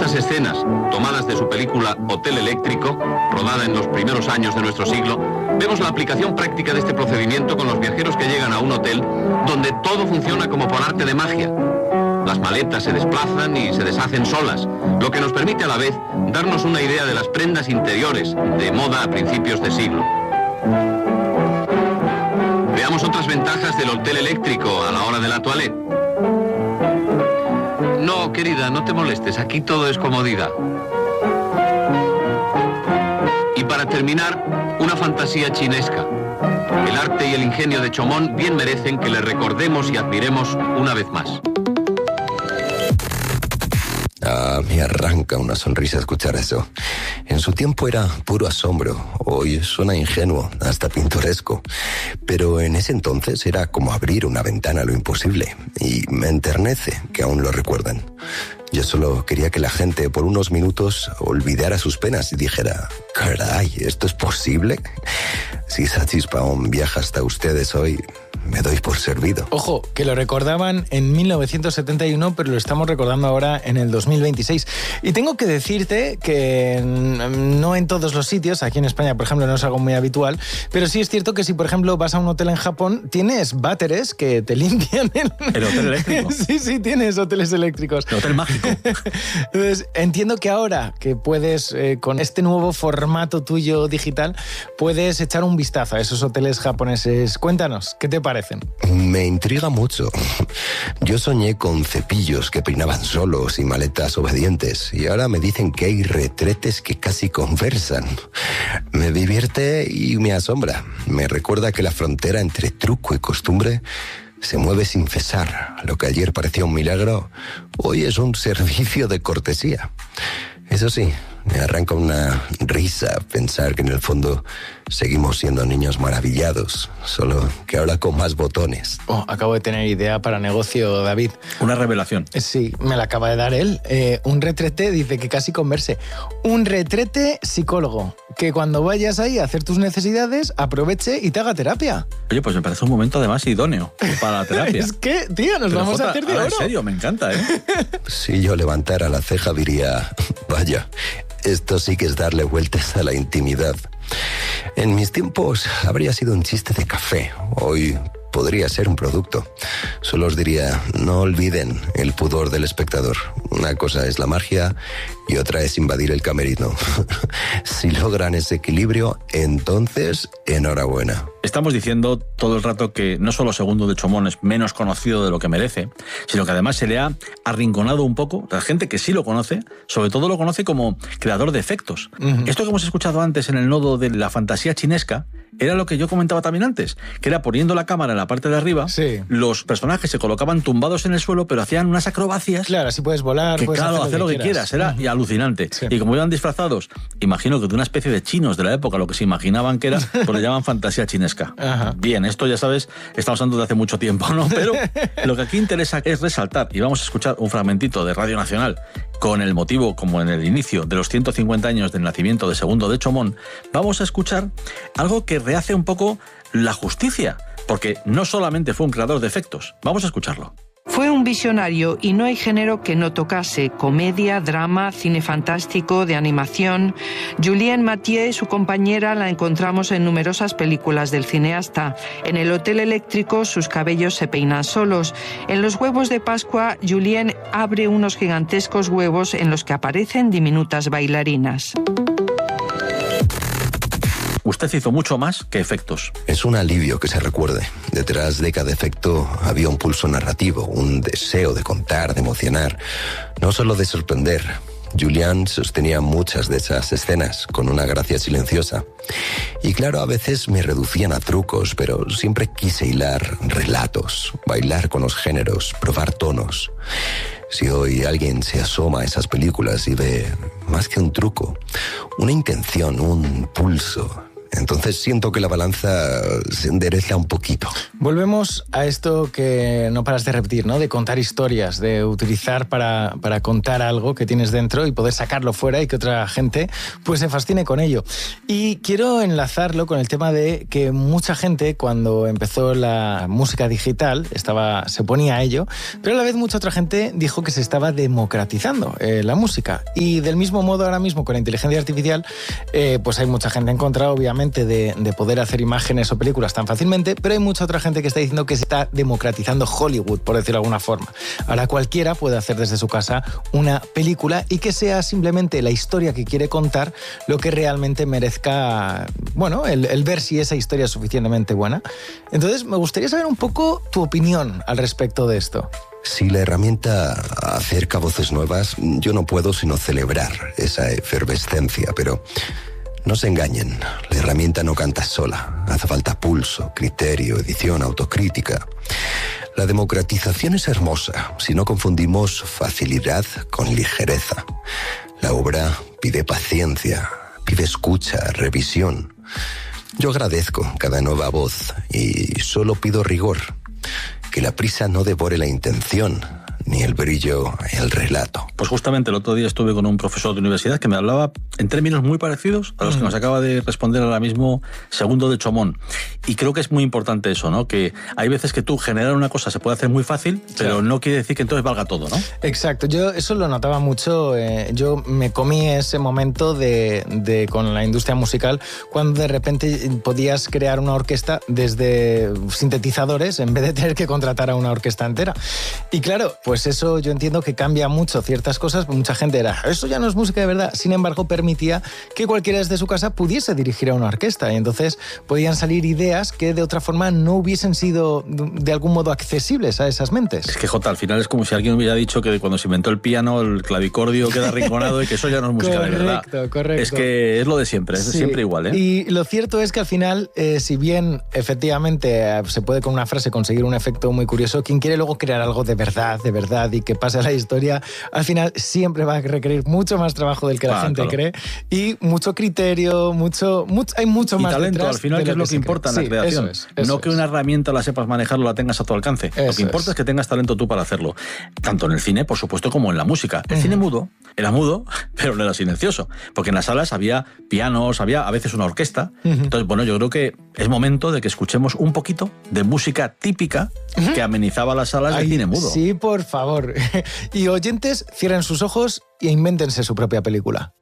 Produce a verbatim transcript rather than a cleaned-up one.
estas escenas, tomadas de su película Hotel Eléctrico, rodada en los primeros años de nuestro siglo, vemos la aplicación práctica de este procedimiento con los viajeros que llegan a un hotel donde todo funciona como por arte de magia. Las maletas se desplazan y se deshacen solas, lo que nos permite a la vez darnos una idea de las prendas interiores de moda a principios de siglo. Veamos otras ventajas del hotel eléctrico a la hora de la toilette. No, querida, no te molestes, aquí todo es comodidad. Y para terminar, una fantasía chinesca. El arte y el ingenio de Chaumont bien merecen que le recordemos y admiremos una vez más. Ah, me arranca una sonrisa escuchar eso. En su tiempo era puro asombro, hoy suena ingenuo, hasta pintoresco. Pero en ese entonces era como abrir una ventana a lo imposible, y me enternece que aún lo recuerden. Yo solo quería que la gente por unos minutos olvidara sus penas y dijera, caray, ¿esto es posible? Si esa chispa aún viaja hasta ustedes hoy, me doy por servido. Ojo, que lo recordaban en mil novecientos setenta y uno, pero lo estamos recordando ahora en el dos mil veintiséis. Y tengo que decirte que no en todos los sitios, aquí en España, por ejemplo, no es algo muy habitual, pero sí es cierto que si, por ejemplo, vas a un hotel en Japón, tienes váteres que te limpian el... ¿El hotel eléctrico? Sí, sí, tienes hoteles eléctricos. El hotel mágico. Entonces, entiendo que ahora que puedes, eh, con este nuevo formato tuyo digital, puedes echar un vistazo a esos hoteles japoneses. Cuéntanos, ¿qué te parecen? Me intriga mucho. Yo soñé con cepillos que peinaban solos y maletas obedientes, y ahora me dicen que hay retretes que casi conversan. Me divierte y me asombra. Me recuerda que la frontera entre truco y costumbre se mueve sin cesar. Lo que ayer parecía un milagro, hoy es un servicio de cortesía. Eso sí, me arranca una risa pensar que en el fondo seguimos siendo niños maravillados, solo que ahora con más botones. Oh, acabo de tener idea para negocio, David. Una revelación. Sí, me la acaba de dar él. Eh, un retrete, dice que casi converse. Un retrete psicólogo, que cuando vayas ahí a hacer tus necesidades, aproveche y te haga terapia. Oye, pues me parece un momento además idóneo para la terapia. Es que, tío, nos Pero, vamos Jota, a hacer de ahora, oro. En serio, me encanta, ¿eh? Si yo levantara la ceja diría, vaya, esto sí que es darle vueltas a la intimidad. En mis tiempos habría sido un chiste de café. Hoy podría ser un producto. Solo os diría, no olviden el pudor del espectador. Una cosa es la magia y otra es invadir el camerino. Si logran ese equilibrio, entonces, enhorabuena. Estamos diciendo todo el rato que no solo Segundo de Chaumont es menos conocido de lo que merece, sino que además se le ha arrinconado un poco. La gente que sí lo conoce, sobre todo lo conoce como creador de efectos. Uh-huh. Esto que hemos escuchado antes en el nodo de la fantasía chinesca era lo que yo comentaba también antes, que era poniendo la cámara en la parte de arriba, sí. Los personajes se colocaban tumbados en el suelo, pero hacían unas acrobacias. Claro, así puedes volar, que puedes claro, hacer, hacer lo que, que quieras, era uh-huh. alucinante. Sí. Y como iban disfrazados, imagino que de una especie de chinos de la época, lo que se imaginaban que era, pues le llaman fantasía chinesca. Ajá. Bien, esto ya sabes, estamos hablando de hace mucho tiempo, ¿no? Pero lo que aquí interesa es resaltar, y vamos a escuchar un fragmentito de Radio Nacional, con el motivo, como en el inicio, de los ciento cincuenta años del nacimiento de Segundo de Chaumont, vamos a escuchar algo que rehace un poco la justicia, porque no solamente fue un creador de efectos. Vamos a escucharlo. Fue un visionario y no hay género que no tocase: comedia, drama, cine fantástico, de animación. Julienne Mathieu, su compañera, la encontramos en numerosas películas del cineasta. En El Hotel Eléctrico, sus cabellos se peinan solos. En Los Huevos de Pascua, Julienne abre unos gigantescos huevos en los que aparecen diminutas bailarinas. Usted hizo mucho más que efectos. Es un alivio que se recuerde. Detrás de cada efecto había un pulso narrativo, un deseo de contar, de emocionar, no solo de sorprender. Julián sostenía muchas de esas escenas con una gracia silenciosa. Y claro, a veces me reducían a trucos, pero siempre quise hilar relatos, bailar con los géneros, probar tonos. Si hoy alguien se asoma a esas películas y ve más que un truco, una intención, un pulso, Entonces siento que la balanza se endereza un poquito. Volvemos a esto que no paras de repetir, ¿no? De contar historias, de utilizar para, para contar algo que tienes dentro y poder sacarlo fuera y que otra gente pues se fascine con ello. Y quiero enlazarlo con el tema de que mucha gente cuando empezó la música digital estaba, se ponía a ello, pero a la vez mucha otra gente dijo que se estaba democratizando eh, la música. Y del mismo modo ahora mismo con la inteligencia artificial eh, pues hay mucha gente en contra, obviamente, De, de poder hacer imágenes o películas tan fácilmente, pero hay mucha otra gente que está diciendo que se está democratizando Hollywood, por decirlo de alguna forma. Ahora cualquiera puede hacer desde su casa una película y que sea simplemente la historia que quiere contar lo que realmente merezca, bueno, el, el ver si esa historia es suficientemente buena. Entonces, me gustaría saber un poco tu opinión al respecto de esto. Si la herramienta acerca voces nuevas, yo no puedo sino celebrar esa efervescencia, pero no se engañen, la herramienta no canta sola. Hace falta pulso, criterio, edición, autocrítica. La democratización es hermosa si no confundimos facilidad con ligereza. La obra pide paciencia, pide escucha, revisión. Yo agradezco cada nueva voz y solo pido rigor. Que la prisa no devore la intención, ni el brillo el relato. Pues justamente el otro día estuve con un profesor de universidad que me hablaba en términos muy parecidos a los que nos acaba de responder ahora mismo Segundo de Chomón. Y creo que es muy importante eso, ¿no? Que hay veces que tú generar una cosa se puede hacer muy fácil, pero claro, no quiere decir que entonces valga todo, ¿no? Exacto, yo eso lo notaba mucho. Eh, yo me comí ese momento de, de con la industria musical cuando de repente podías crear una orquesta desde sintetizadores en vez de tener que contratar a una orquesta entera. Y claro, pues eso yo entiendo que cambia mucho ciertas cosas. Mucha gente era, eso ya no es música de verdad. Sin embargo, permitía que cualquiera desde su casa pudiese dirigir a una orquesta y entonces podían salir ideas que de otra forma no hubiesen sido de algún modo accesibles a esas mentes. Es que, Jota, al final es como si alguien hubiera dicho que cuando se inventó el piano, el clavicordio queda arrinconado y que eso ya no es música correcto, de verdad. Correcto, correcto. Es que es lo de siempre, es sí. siempre igual, ¿eh? Y lo cierto es que al final, eh, si bien efectivamente eh, se puede con una frase conseguir un efecto muy curioso, quien quiere luego crear algo de verdad, de verdad, y que pase a la historia, al final siempre va a requerir mucho más trabajo del que la ah, gente claro. cree y mucho criterio, mucho, mucho hay mucho y más talento, detrás al final, de que es lo que, que importa cree. en la sí, creación. Eso es, eso no que una herramienta la sepas manejar o la tengas a tu alcance. Eso lo que importa es. es que tengas talento tú para hacerlo. Tanto en el cine, por supuesto, como en la música. El uh-huh. cine mudo era mudo, pero no era silencioso. Porque en las salas había pianos, había a veces una orquesta. Uh-huh. Entonces, bueno, yo creo que es momento de que escuchemos un poquito de música típica uh-huh. que amenizaba las salas Ay, de cine mudo. Sí, por favor. Y oyentes, cierren sus ojos e invéntense su propia película.